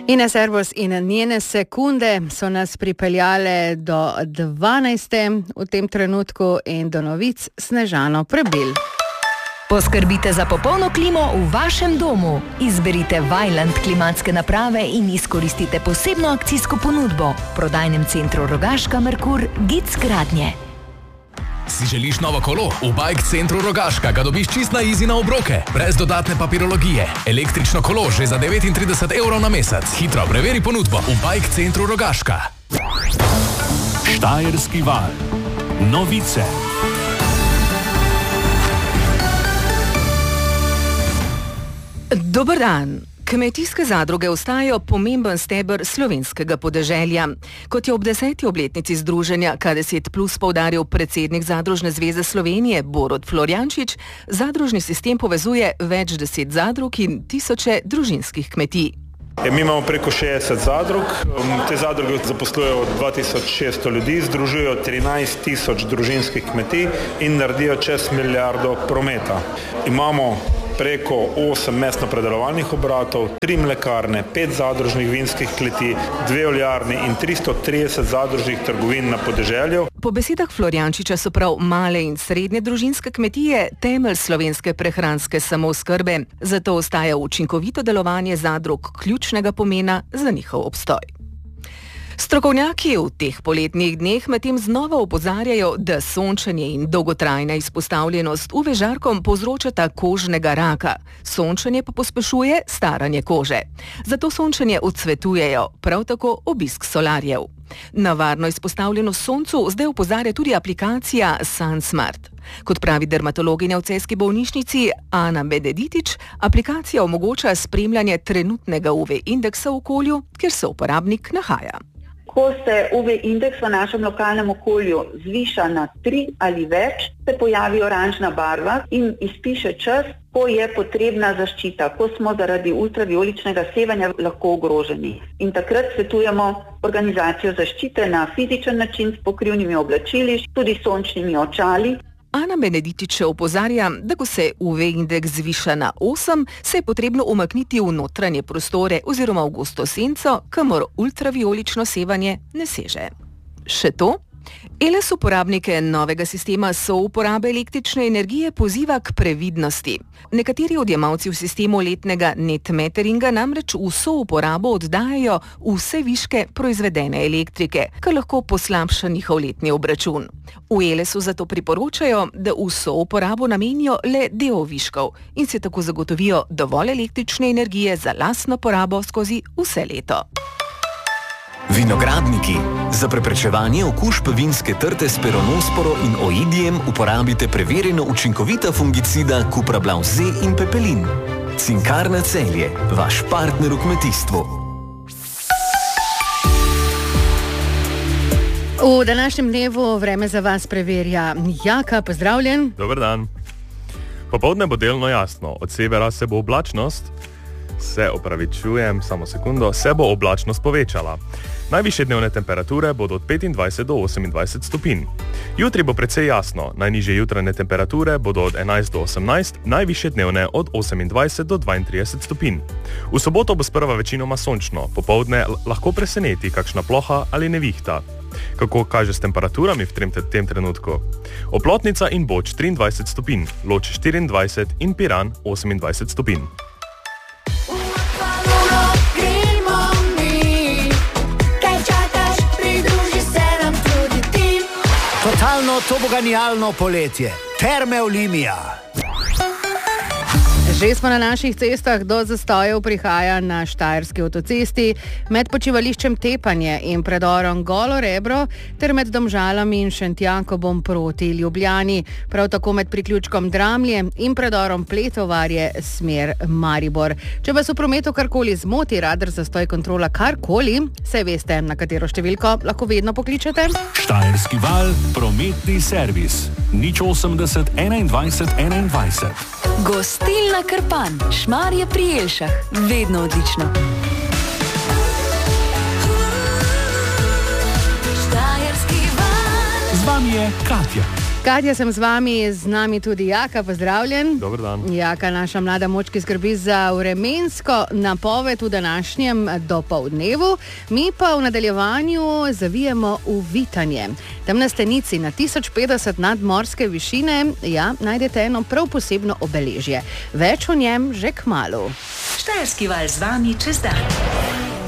Ina Servos in njene sekunde so nas pripeljale do 12. v tem trenutku in do novic Snežano Prebil. Poskrbite za popolno klimo v vašem domu. Izberite Vaillant klimatske naprave in izkoristite posebno akcijsko ponudbo v prodajnem centru Rogaška Merkur Gic Gradnje. Si želiš novo kolo? V Bike centru Rogaška ga dobiš čist na easy na obroke, brez dodatne papirologije. Električno kolo že za 39 € na mesec. Hitro preveri ponudbo v Bike centru Rogaška. Štajerski val. Novice. Dober dan. Kmetijske zadruge ostajajo pomemben steber slovenskega podeželja. Kot je ob 10. obletnici združenja K10 Plus poudaril predsednik Zadružne zveze Slovenije Borut Florjančič, zadružni sistem povezuje več 10 zadrug in tisoče družinskih kmetij. Mi imamo preko 60 zadrug, te zadruge zaposlujejo 2600 ljudi, združujejo 13 000 družinskih kmetij in naredijo čez milijardo prometa. Imamo preko 8 mesno-predelovalnih obratov, 3 mlekarne, 5 zadružnih vinskih kleti, 2 oljarni in 330 zadružnih trgovin na podeželju. Po besedah Florjančiča so prav male in srednje družinske kmetije temelj slovenske prehranske samooskrbe, zato ostaja učinkovito delovanje zadrug ključnega pomena za njihov obstoj. Strokovnjaki v teh poletnih dneh medtem znova opozarjajo, da sončenje in dolgotrajna izpostavljenost UV žarkom povzročata kožnega raka. Sončenje pa pospešuje staranje kože. Zato sončenje odsvetujejo, prav tako obisk solarjev. Na varno izpostavljenost soncu zdaj opozarja tudi aplikacija SunSmart. Kot pravi dermatologinja v celjski bolnišnici Ana Beneditič, aplikacija omogoča spremljanje trenutnega UV indeksa v okolju, kjer se uporabnik nahaja. Ko se UV indeks v našem lokalnem okolju zviša na 3 ali več, se pojavi oranžna barva in izpiše čas, ko je potrebna zaščita, ko smo zaradi ultravioličnega sevanja lahko ogroženi. In takrat svetujemo organizacijo zaščite na fizičen način s pokrivnimi oblačili, tudi sončnimi očali. Ana Beneditič opozarja, da ko se UV indeks zviša na 8, se je potrebno umakniti v notranje prostore oziroma v gosto senco, kamor ultraviolično sevanje ne seže. Še to? Eles uporabnike novega sistema souporabe električne energije poziva k previdnosti. Nekateri odjemalci v sistemu letnega net meteringa namreč v souporabo oddajajo vse viške proizvedene elektrike, kar lahko poslabša njihov letni obračun. V Elesu zato priporočajo, da v souporabo namenijo le del viškov in se tako zagotovijo dovolj električne energije za lastno porabo skozi vse leto. Vinogradniki. Za preprečevanje okužb vinske trte s peronosporo in oidijem uporabite preverjeno učinkovita fungicida Cuprablav Z in Pepelin. Cinkarna Celje, vaš partner v kmetijstvu. V današnjem dnevu vreme za vas preverja Jaka, pozdravljen. Dober dan. Popoldne bo delno jasno, od severa se bo oblačnost, se bo oblačnost povečala. Najvišje dnevne temperature bodo od 25 do 28 stopinj. Jutri bo precej jasno, najnižje jutranje temperature bodo od 11 do 18, najvišje dnevne od 28 do 32 stopinj. V soboto bo sprva večinoma sončno, popoldne lahko preseneti kakšna ploha ali nevihta. Kako kaže s temperaturami v tem trenutku? Oplotnica in Boč 23 stopinj, Loč 24 in Piran 28 stopinj. Totalno toboganijalno poletje. Terme Olimia. Že smo na naših cestah, do zastojev prihaja na Štajerski avtocesti med počivališčem Tepanje in predorom Golo Rebro ter med Domžalami in Šentjakobom proti Ljubljani, prav tako med priključkom Dramlje in predorom Pletovarje smer Maribor. Če vas v prometu karkoli zmoti, radar zastoj kontrola karkoli, saj veste, na katero številko lahko vedno pokličete. Štajerski val, prometni servis. 080 21 21. Gostilna Krpan, Šmarje pri Jelšah, vedno odlično. Z vami je Katja. Katja, sem z vami, z nami tudi Jaka, pozdravljen. Dober dan. Jaka, naša mlada moč, ki skrbi za vremensko napoved v današnjem dopoldnevu. Mi pa v nadaljevanju zavijemo v Vitanje. Tam na stenici na 1050 nadmorske višine, najdete eno prav posebno obeležje. Več o njem že kmalu. Štajerski val z vami čez dan.